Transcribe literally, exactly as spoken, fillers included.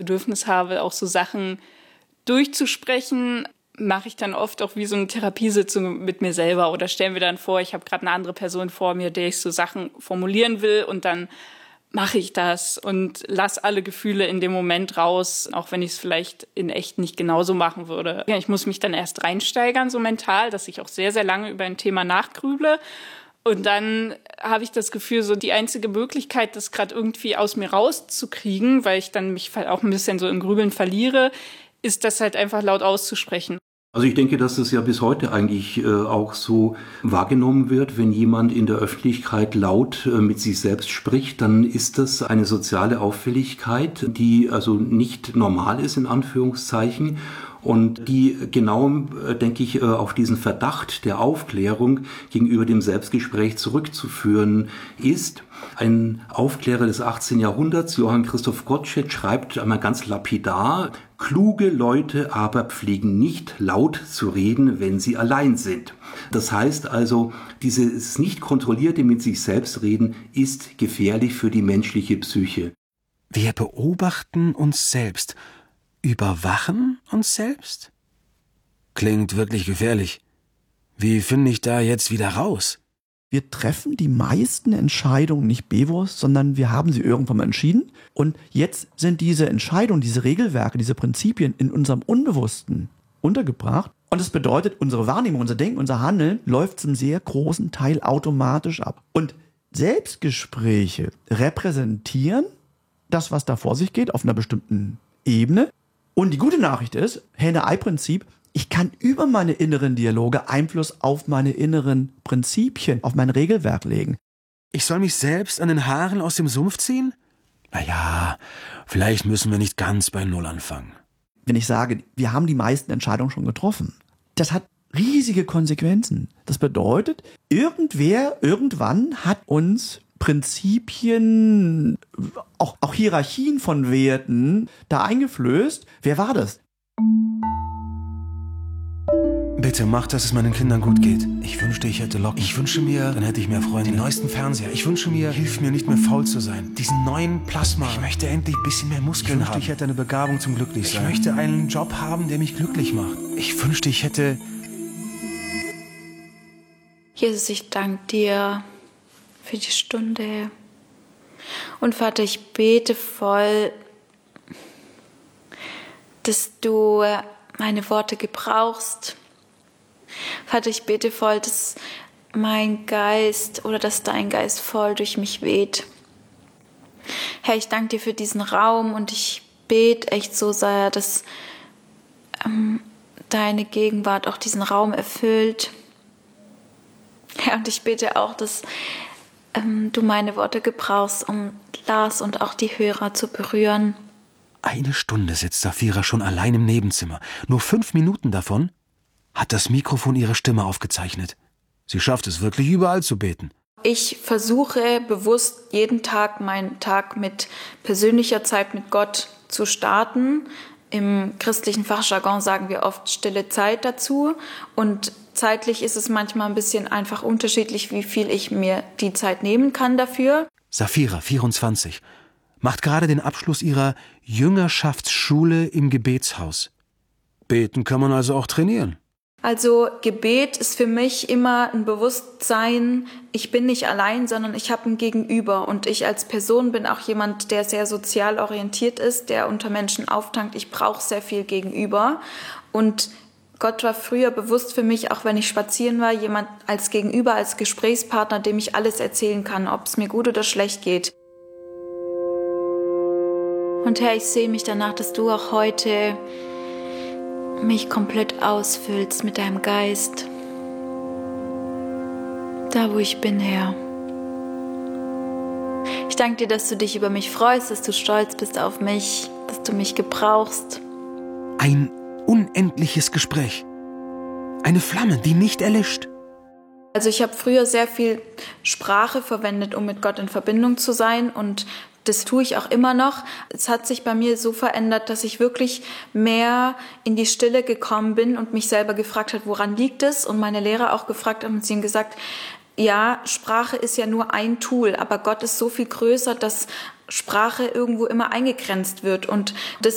Bedürfnis habe, auch so Sachen durchzusprechen, mache ich dann oft auch wie so eine Therapiesitzung mit mir selber oder stellen wir dann vor, ich habe gerade eine andere Person vor mir, der ich so Sachen formulieren will und dann mache ich das und lasse alle Gefühle in dem Moment raus, auch wenn ich es vielleicht in echt nicht genauso machen würde. Ja, ich muss mich dann erst reinsteigern, so mental, dass ich auch sehr, sehr lange über ein Thema nachgrüble. Und dann habe ich das Gefühl, so die einzige Möglichkeit, das gerade irgendwie aus mir rauszukriegen, weil ich dann mich auch ein bisschen so im Grübeln verliere, ist das halt einfach laut auszusprechen. Also ich denke, dass das ja bis heute eigentlich äh, auch so wahrgenommen wird. Wenn jemand in der Öffentlichkeit laut äh, mit sich selbst spricht, dann ist das eine soziale Auffälligkeit, die also nicht normal ist, in Anführungszeichen. Und die genau, äh, denke ich, äh, auf diesen Verdacht der Aufklärung gegenüber dem Selbstgespräch zurückzuführen ist. Ein Aufklärer des achtzehnten Jahrhunderts, Johann Christoph Gottsched, schreibt einmal ganz lapidar: Kluge Leute aber pflegen nicht laut zu reden, wenn sie allein sind. Das heißt also, dieses nicht kontrollierte mit sich selbst reden ist gefährlich für die menschliche Psyche. Wir beobachten uns selbst. Überwachen uns selbst? Klingt wirklich gefährlich. Wie finde ich da jetzt wieder raus? Wir treffen die meisten Entscheidungen nicht bewusst, sondern wir haben sie irgendwann mal entschieden. Und jetzt sind diese Entscheidungen, diese Regelwerke, diese Prinzipien in unserem Unbewussten untergebracht. Und das bedeutet, unsere Wahrnehmung, unser Denken, unser Handeln läuft zum sehr großen Teil automatisch ab. Und Selbstgespräche repräsentieren das, was da vor sich geht, auf einer bestimmten Ebene. Und die gute Nachricht ist, Henne-Ei-Prinzip, ich kann über meine inneren Dialoge Einfluss auf meine inneren Prinzipien, auf mein Regelwerk legen. Ich soll mich selbst an den Haaren aus dem Sumpf ziehen? Naja, vielleicht müssen wir nicht ganz bei Null anfangen. Wenn ich sage, wir haben die meisten Entscheidungen schon getroffen, das hat riesige Konsequenzen. Das bedeutet, irgendwer irgendwann hat uns Prinzipien, auch, auch Hierarchien von Werten da eingeflößt. Wer war das? Bitte mach, dass es meinen Kindern gut geht. Ich wünschte, ich hätte Locken. Ich wünsche mir, dann hätte ich mehr Freunde. Den neuesten Fernseher. Ich wünsche mir, hilf mir nicht mehr faul zu sein. Diesen neuen Plasma. Ich möchte endlich ein bisschen mehr Muskeln haben. Ich wünschte, ich hätte eine Begabung zum Glücklichsein. Ich möchte einen Job haben, der mich glücklich macht. Ich wünschte, ich hätte... Jesus, ich danke dir für die Stunde. Und Vater, ich bete voll, dass du meine Worte gebrauchst. Vater, ich bete voll, dass mein Geist oder dass dein Geist voll durch mich weht. Herr, ich danke dir für diesen Raum und ich bete echt so sehr, dass ähm, deine Gegenwart auch diesen Raum erfüllt. Herr, und ich bete auch, dass ähm, du meine Worte gebrauchst, um Lars und auch die Hörer zu berühren. Eine Stunde sitzt Safira schon allein im Nebenzimmer. Nur fünf Minuten davon hat das Mikrofon ihre Stimme aufgezeichnet. Sie schafft es wirklich, überall zu beten. Ich versuche bewusst jeden Tag meinen Tag mit persönlicher Zeit mit Gott zu starten. Im christlichen Fachjargon sagen wir oft stille Zeit dazu. Und zeitlich ist es manchmal ein bisschen einfach unterschiedlich, wie viel ich mir die Zeit nehmen kann dafür. Safira, vierundzwanzig, macht gerade den Abschluss ihrer Jüngerschaftsschule im Gebetshaus. Beten kann man also auch trainieren. Also Gebet ist für mich immer ein Bewusstsein, ich bin nicht allein, sondern ich habe ein Gegenüber. Und ich als Person bin auch jemand, der sehr sozial orientiert ist, der unter Menschen auftankt. Ich brauche sehr viel Gegenüber. Und Gott war früher bewusst für mich, auch wenn ich spazieren war, jemand als Gegenüber, als Gesprächspartner, dem ich alles erzählen kann, ob es mir gut oder schlecht geht. Und Herr, ich sehe mich danach, dass du auch heute mich komplett ausfüllst mit deinem Geist. Da, wo ich bin, Herr. Ich danke dir, dass du dich über mich freust, dass du stolz bist auf mich, dass du mich gebrauchst. Ein unendliches Gespräch. Eine Flamme, die nicht erlischt. Also ich habe früher sehr viel Sprache verwendet, um mit Gott in Verbindung zu sein, und das tue ich auch immer noch. Es hat sich bei mir so verändert, dass ich wirklich mehr in die Stille gekommen bin und mich selber gefragt habe, woran liegt es? Und meine Lehrer auch gefragt haben und sie haben gesagt, ja, Sprache ist ja nur ein Tool, aber Gott ist so viel größer, dass Sprache irgendwo immer eingegrenzt wird. Und das